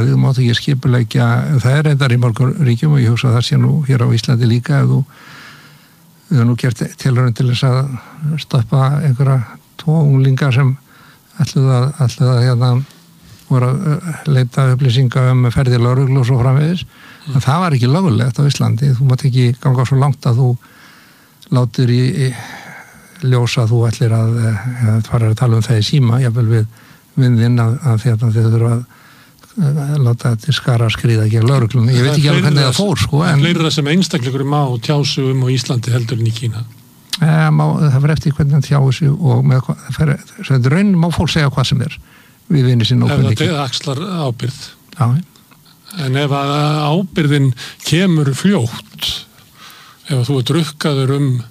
það er reyndar í mörgum ríkjum og ég hugsa að það sé nú hér á Íslandi líka ef þú hefur nú gert tilraun til þess að stoppa einhverja 2 unglingar sem ætluðu að voru að leita upplýsinga ferðir lögreglu og svo framvegis en það var ekki lögulegt á Íslandi, þú mátt ekki ganga svo langt að þú látir í ljósa að þú ætlir að fara að tala það í síma, jafnvel við vinninn að þeir þurfa að láta þetta skara skriða gegn lögreglunni. Ég veit ekki alveg hvernig það fór sko. En fleira sem einstaklingur má tjásu á Íslandi heldur en í Kína? Það fyrir eftir hvernig það tjásu og með það raunin má fólk segja hvað sem er við vinni sín ef það axlar ábyrgð. Já. En ef að ábyrgðin kemur fljótt ef þú er drukkaður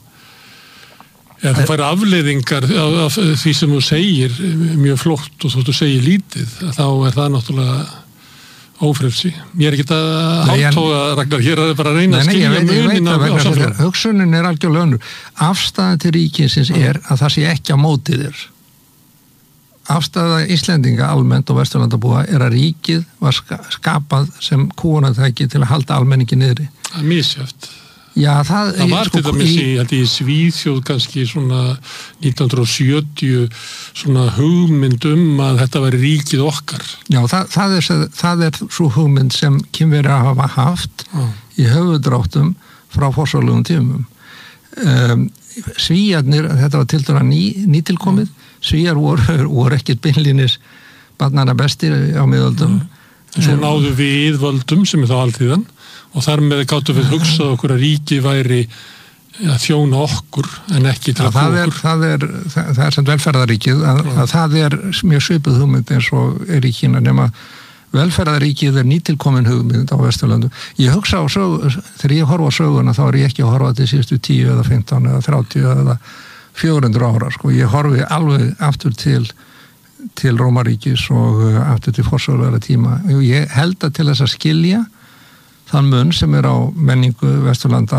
eða þú fær afleiðingar af því sem þú segir mjög flott og þú segir lítið þá er það náttúrulega ófrelsi. Ég ekki að hálftóða, Ragnar, hér er bara að reyna að skilja munin á samfélaginu. Hugsunin algjörlega önnur. Afstaðan til ríkisins að það sé ekki á móti þér. Afstaða Íslendinga almennt og Vesturlandabúa að ríkið var skapað sem kúgunartæki til að halda almenningi niðri. Það er misjöft. Já, það var til dæmis í Svíþjóð kannski svona 1970 svona hugmynd að þetta væri ríkið okkar. Já, það er svo hugmynd sem Kínverjar hafa haft í höfudráttum frá forsvarslegum tímum. Svíjarnir, þetta var tiltölulega nýtilkomið, Svíjar voru ekkert beinlínis barnanna bestir á miðöldum. Svo náðu við völdum sem þá alþýðan og þar með gáttum við hugsað okkur að ríki væri að þjóna okkur en ekki til að okkur. Það er sem velferðaríkið að það er mjög svipuð hugmynd eins og í Kína nema velferðaríkið er nýtilkomin hugmynd á Vesturlöndum. Ég hugsa á þegar ég horfa á söguna þá ég ekki að horfa til síðustu 10 eða 15 eða 30 eða 400 ára. Ég horfi alveg aftur til Rómaríkis og aftur til forsvarslegra tíma. Ég held að til þess að skilja þann mun sem á menningu Vesturlanda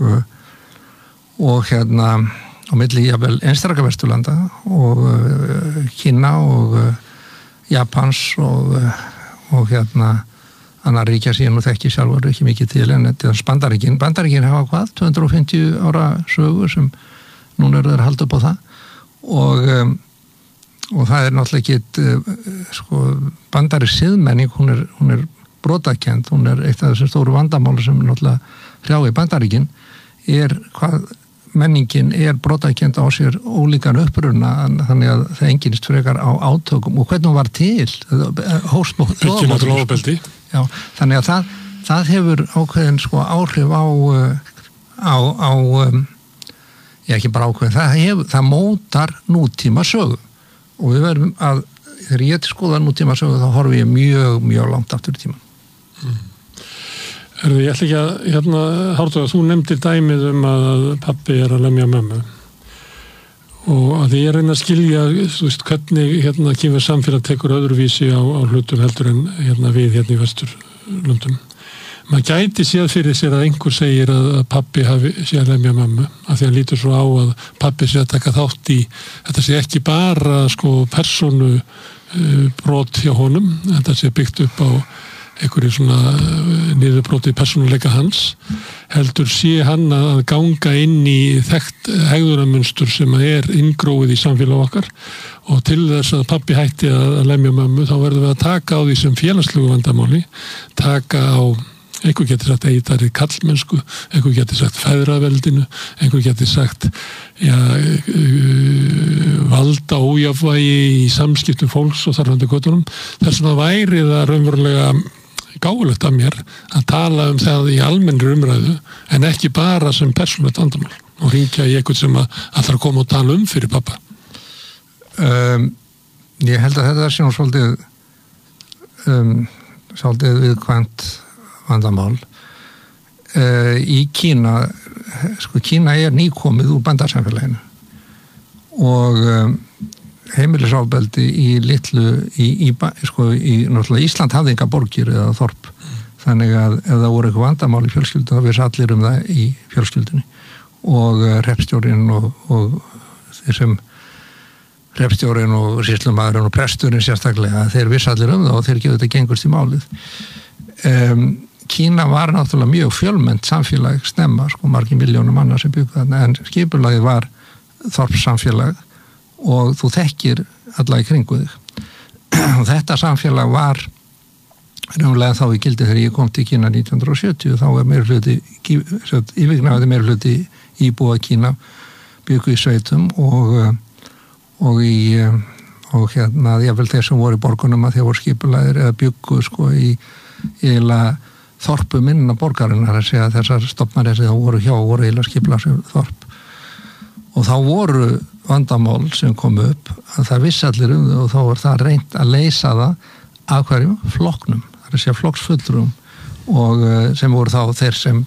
og hérna á milli jafnvel einstaka Vesturlanda og Kína og Japans og hérna annar ríkja síðan og þekki sjálfur ekki mikið til en þetta er Bandaríkin hafa hvað? 250 ára sögur sem núna eru þeir að halda upp á það og það er náttúrulega ekki bandarísk siðmenning, hún er brotakend, hún er eitt af þessum stóru vandamáli sem náttúrulega hrjái Bandaríkin hvað menningin brotakend á sér ólíkan uppruna þannig að það enginn frekar á átökum og hvernig hún var til hóstmóð Já, þannig að það hefur ákveðin áhrif á ekki bara ákveðin, það mótar nútíma sögu og við verðum að þegar ég skoða nútíma sögu þá horfi ég mjög, mjög langt aftur í tíman. Ég ætla ekki að Hárþór, þú nefndir dæmið að pabbi að lemja mömmu og að ég reyna að skilja hvernig kynver samfélag tekur öðruvísi á hlutum heldur en við í Vesturlöndum. Maður gæti séð fyrir sér að einhver segir að pabbi hafi séð að lemja mömmu af því að lítur svo á að pabbi sé að taka þátt í þetta sé ekki bara persónu brot hjá honum, þetta sé byggt upp á einhverju svona niðurbróti persónuleika hans, heldur sé hann að ganga inn í þekkt hegðunarmunstur sem inngróið í samfélag okkar og til þess að pabbi hætti að lemja mömmu þá verðum við að taka á því sem félagslegu vandamáli, taka á einhver getur sagt eitari kallmennsku, einhver getur sagt feðraveldinu, einhver getur sagt valda ójafnvægi í samskiptum fólks og þarfandi göttunum. Þess vegna væri það raunverulega gáfulegt af mér að tala það í almennri umræðu en ekki bara sem persónulegt vandamál og hringja í eitthvað sem ætlar að koma og tala fyrir pappa. Ég held að þetta sé nú svolítið viðkvæmt vandamál. Í Kína Kína nýkomið úr bandasamfélaginu og heimilisofbeldi í litlu náttúrulega Ísland hafði enga borgir eða þorp þannig að ef það voru eitthvað vandamál í fjölskyldu þá vissi allir það í fjölskyldunni og hreppstjórinn og þessum hreppstjórinn og sýslumaðurinn og presturinn sérstaklega þeir vissi allir það og þeir gefðu þetta gengurst í málið. Kína var náttúrulega mjög fjölmennt samfélag snemma, margir milljónum manna sem byggu þarna en skipulagið var þorpssamfélag og þú þekkir alla í kringu þig. Og þetta samfélag var raunlega þá í gildi þegar ég kom til Kína 1970 þá meirihluti yfirgnæfandi meirihluti íbúa Kína byggu í sveitum og jafnvel þeir sem voru í borgunum að þeir voru skipulagðir eða byggu í eiginlega þorpum innan borgarinnar að segja þessar stofnarnir sem voru eiginlega skipulagðir þorp og þá voru vandamál sem kom upp að það vissi allir þau og þá var það reynt að leysa það af hverjum flokknum, það er að segja flokksfulltrúum og sem voru þá þeir sem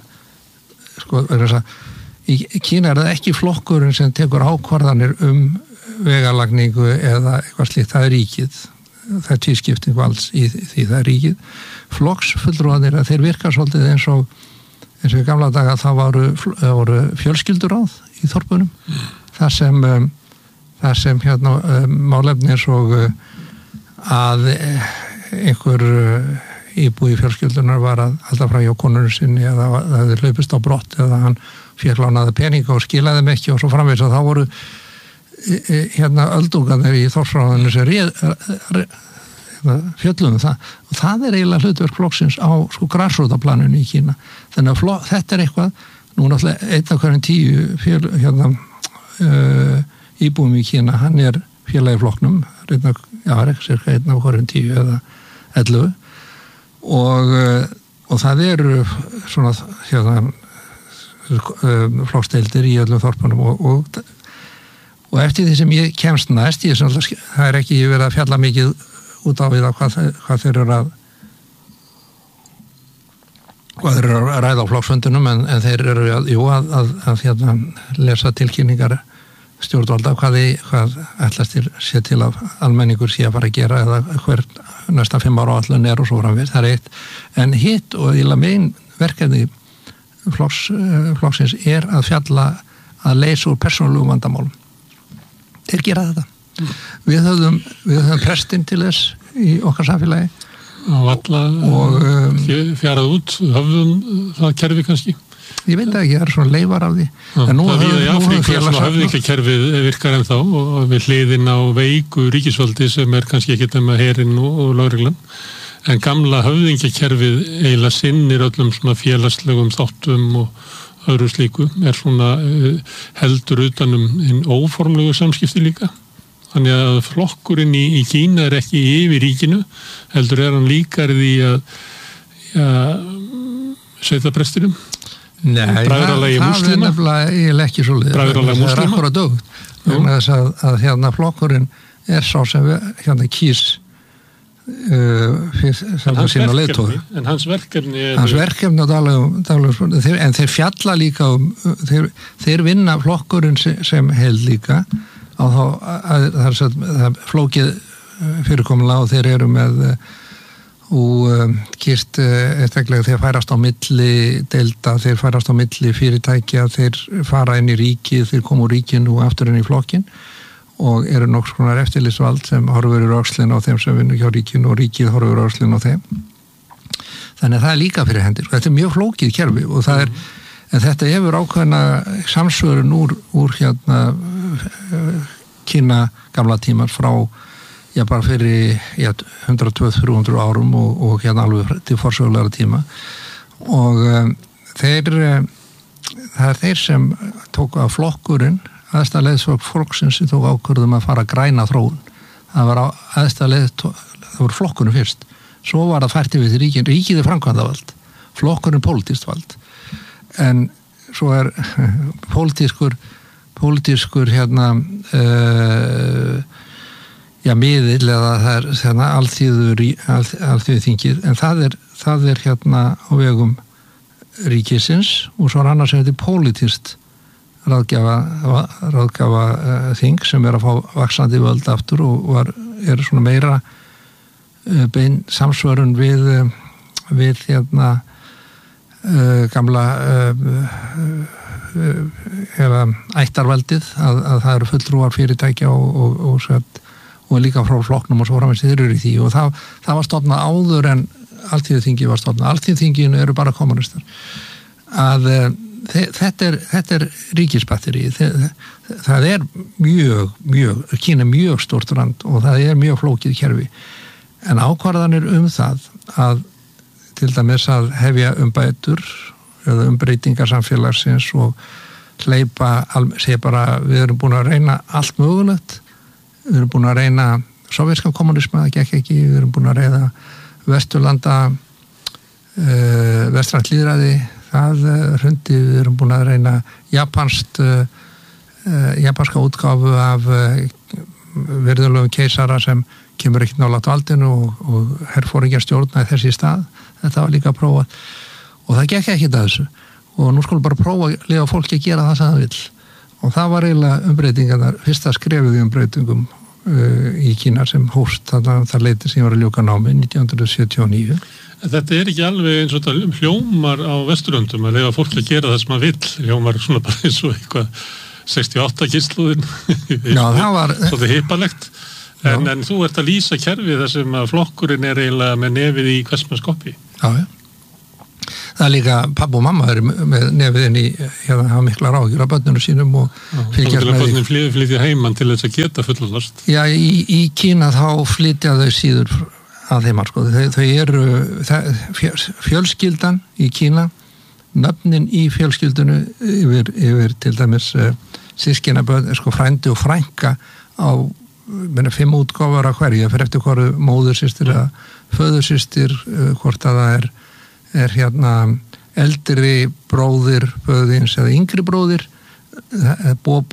í Kína það ekki flokkurinn sem tekur ákvarðanir vegalagningu eða eitthvað slíkt, það ríkið það tvískipting valds í því það ríkið. Flokksfulltrúarnir að þeir virka svolítið eins og í gamla daga það voru fjölskylduráð í þorpunum þar sem málefni eins og að einhver íbúi fjölskyldunar var að halda frá hjá konunum sinni eða það hefði hlaupist á brott eða hann fékk lánaði peninga og skilaði þeim ekki og svo framvegis og þá voru öldungarnir í þorpsráðinu sem fjöllum það og það eiginlega hlutverk flokksins á sko grassrótaplaninu í Kína þannig að þetta eitthvað nú náttúrulega 1 af hverjum 10 íbúum í Kína hann félagi flokknum cirka 1 af hverjum 10 eða 11 og það svona flokksteildir í öllum þorpunum og eftir því sem ég kemst næst það ekki verið að fjalla mikið út á við hvað þeir eru að ræða á flokksfundunum en þeir eru að lesa tilkynningar stjórnvalda hvað ætlast sé til að almenningur sé að fara að gera eða hver næsta 5 ára áætlun og svo framvegis, það eitt en hitt og megin verkefni flokksins að fjalla að leysa úr persónulegum vandamálum þeir gera þetta við höfum prestinn til þess í okkar samfélagi og fjarað út höfðum það kerfi kannski ég veit ekki, það svona leifar af því en nú það í Afríku höfðingjakerfið virkar ennþá og við hliðin á veiku ríkisvaldi sem kannski ekki nema herinn og lögreglan en gamla höfðingjakerfið eiginlega sinnir öllum svona félagslegum þáttum og öðru slíku svona heldur utanum óformlegu samskipti líka þannig að flokkurinn í Kína ekki yfir ríkinu heldur hann líkar því að sveitaprestinum Nei, það nefnilega ekki svo lið það akkurat dögt þess að flokkurinn sá sem kýs sína leiðtoga en hans verkefni en þeir fjalla líka þeir vinna flokkurinn sem held líka á það flókið fyrirkomulega og þeir eru með kýrt einstaklega þeir færast á milli deilda, þeir færast á milli fyrirtækja, þeir fara inn í ríkið, þeir koma úr ríkinu og aftur inn í flokkin og eru nokks konar eftirlitsvald sem horfur í öxlin á þeim sem vinnur hjá ríkinu og ríkið horfur í öxlin á þeim þannig að það líka fyrir hendir þetta mjög flókið kerfi og það en þetta hefur ákveðna samsvörun úr Kína gamla tímar frá bara fyrir 100-300 árum og alveg til forsögulega tíma og það þeir sem tók að flokkurinn aðstæða leiðsfólk fólksins sem tók ákvörðum að fara að græna þróun það var aðstæða leið það voru flokkurinn fyrst svo var það fært yfir til ríkið framkvæmdavald flokkurinn pólitískt vald en svo pólitískur miðill eða það alþýðuþingið en það er á vegum ríkisins og svo annars þetta pólitískt ráðgjafa þing sem að fá vaxandi völd aftur og svona meira bein samsvörun við gamla ættarveldið að það eru fulltrúar fyrirtækja og líka frá flokknum og svo framvegis þeir eru í því og það var stofnað áður en alþýðuþingi var stofnað alþýðuþinginu eru bara kommunistar að þetta ríkisbatteri það mjög Kína mjög stórt land og það mjög flókið kerfi en ákvarðanir það að til dæmis að hefja umbætur eða umbreytingar samfélagsins og hleypa segja bara við erum búin að reyna allt mögulegt við erum búin að reyna sovjeskan kommunisma, það gekk ekki, við erum búin að reyna Vesturlanda vestrænt lýðræði það hrundi, við erum búin að reyna japanska útgáfu af virðulegum keisara sem kemur ekki nálægt valdinu og herforingjar stjórnaði þessi stað þetta var líka að prófa og það gekk ekki þessu og nú skulum bara prófa að lifa fólki að gera það sem það vill og það var eiginlega umbreytingarnar fyrsta skrefið í umbreytingum í Kína sem hófst það leiti sem var að ljúka námi 1979. Þetta ekki alveg eins og þetta hljómar á Vesturlöndum að leiða fólk að gera það sem að vill, hljómar svona bara eins og eitthvað 68 kynslóðin. Já, það var svolítið hippalegt. En þú ert að lýsa kerfið þar sem að flokkurinn eiginlega með nefið í hversmannskoppi. Já. Það líka, pappa og mamma eru með nefiðin í, hafa mikla ráðgjur á börnunum sínum og fylgjast með því. Börnum flytja heimann til þess að geta fullast. Já, í Kína þá flytja þau síður að heimann, sko. Þau eru, fjölskyldan í Kína, nöfnin í fjölskyldunu yfir til dæmis systkinabörn, sko frændi og frænka á 5 útgáfar af hverju, fyrir eftir hverju móðursystir eða föðursystir, hvort að það er eldri bróðir föðins eða yngri bróðir